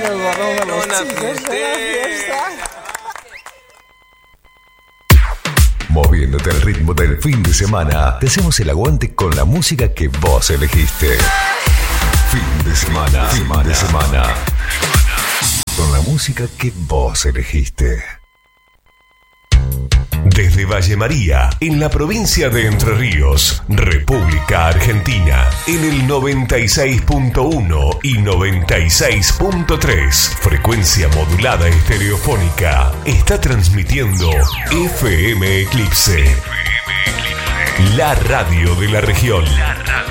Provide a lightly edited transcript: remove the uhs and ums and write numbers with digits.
Moviéndote al ritmo del fin de semana, te hacemos el aguante con la música que vos elegiste. Fin de semana. Con la música que vos elegiste. Desde Valle María, en la provincia de Entre Ríos, República Argentina, en el 96.1 y 96.3, frecuencia modulada estereofónica, está transmitiendo FM Eclipse, la radio de la región.